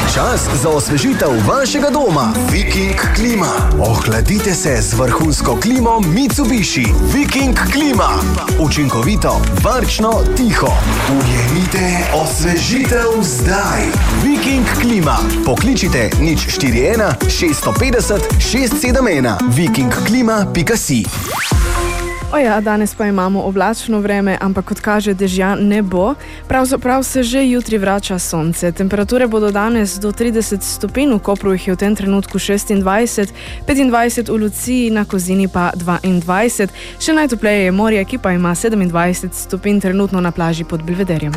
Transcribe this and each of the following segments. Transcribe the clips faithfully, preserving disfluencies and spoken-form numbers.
Čas za osvežitev vašega doma. Viking klima. Ohladite se z vrhunsko klimo Mitsubishi. Viking klima. Učinkovito, varčno, tiho. Ujemite osvežitev zdaj. Viking klima. Pokličite nič štiri ena šest pet nula šest sedem ena. viking klima pika si. Oja, danes pa imamo oblačno vreme, ampak kot kaže, dežja ne bo. Pravzaprav se že jutri vrača sonce. Temperature bodo danes do trideset stopinj, v Kopru jih je v tem trenutku šestindvajset, petindvajset v Luciji, na Kozini pa dvaindvajset. Še najtopleje je morje, ki pa ima sedemindvajset stopinj trenutno na plaži pod Belvederjem.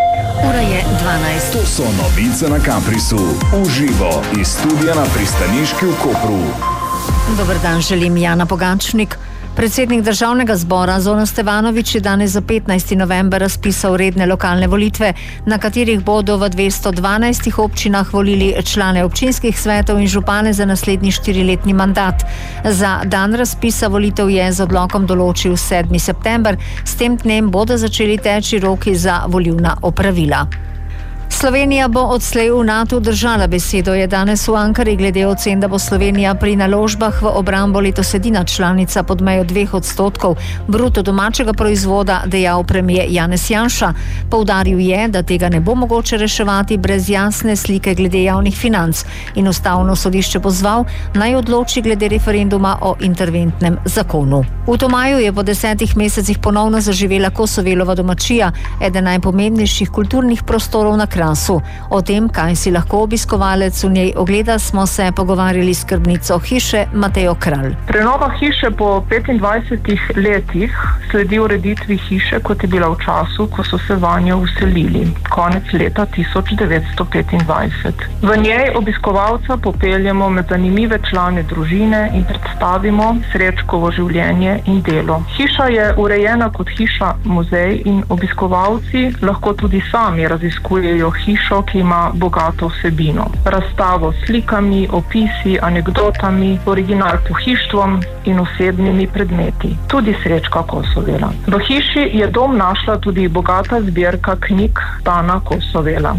Ura je dvanajst. To so novice na Caprisu. Uživo iz studia na Pristaniški v Kopru. Dober dan, želim Jana Pogačnik. Predsednik državnega zbora Zoran Stevanović je danes za petnajsti november razpisal redne lokalne volitve, na katerih bodo v dvesto dvanajstih občinah volili člane občinskih svetov in župane za naslednji štiriletni mandat. Za dan razpisa volitev je z odlokom določil sedmi september, s tem dnem bodo začeli teči roki za volilna opravila. Slovenija bo odslej v NATO držala besedo, je danes v Ankari glede ocen, da bo Slovenija pri naložbah v obrambo letos edina članica pod mejo dveh odstotkov bruto domačega proizvoda, dejal premier Janez Janša. Poudaril je, da tega ne bo mogoče reševati brez jasne slike glede javnih financ in ustavno sodišče pozval, naj odloči glede referenduma o interventnem zakonu. V Tomaju je po desetih mesecih ponovno zaživela Kosovelova domačija, eden najpomembnejših kulturnih prostorov na Krasu. O tem, kaj si lahko obiskovalec v njej ogleda, smo se pogovarjali s skrbnico hiše Matejo Kralj. Prenova hiše po petindvajsetih letih sledi ureditvi hiše, kot je bila v času, ko so se vanjo vselili, konec leta tisoč devetsto petindvajset. V njej obiskovalca popeljemo med zanimive člane družine in predstavimo Srečkovo življenje in delo. Hiša je urejena kot hiša muzej in obiskovalci lahko tudi sami raziskujejo hišo, ki ima bogato vsebino. Razstavo s slikami, opisi, anekdotami, original pohištvom in osebnimi predmeti. Tudi Srečka Kosovela. V hiši je dom našla tudi bogata zbirka knjig Stana Kosovela.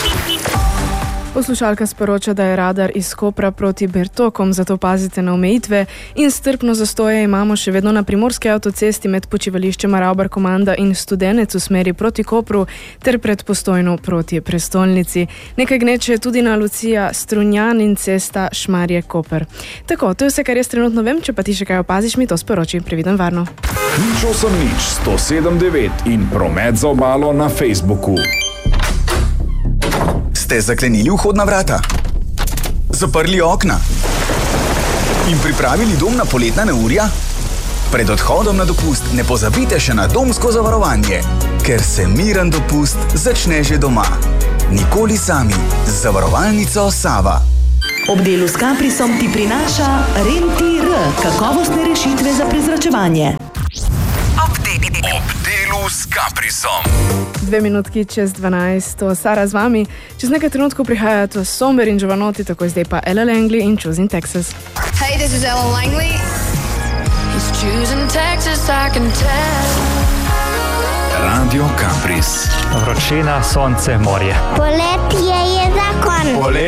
Poslušalka sporoča, da je radar iz Kopra proti Bertokom, zato pazite na omejitve in strpno zastoje imamo še vedno na primorski avtocesti med počivališčem Ravbar-Komanda in Studenec v smeri proti Kopru ter pred Postojno proti prestolnici. Nekaj gneče je tudi na Lucija, Strunjan in cesta Šmarje-Koper. Tako, to je vse, kar jaz trenutno vem, če pa ti še kaj opaziš, mi to sporoči. Previdno varno. Nič osem nič sto sedem devet in promet za obalo na Facebooku. Ste zaklenili vhodna vrata? Zaprli okna? In pripravili dom na poletna neurja? Pred odhodom na dopust ne pozabite še na domsko zavarovanje, ker se miren dopust začne že doma. Nikoli sami. Z zavarovalnico Sava. Ob delu s Caprisom ti prinaša Rentir, kakovostne rešitve za prezračevanje. Ob delu s Caprisom. Dve minutki čez dvanajst, Sara z vami. Čez nekaj trenutkov prihaja to Somber in Giovanotti, tako zdaj pa Ella Langley in Choosing Texas. Hey, this is Ella Langley. He's choosing Texas, I can tell. Radio Capris. Vročina, sonce, morje. Poletje je zakon. Poletje.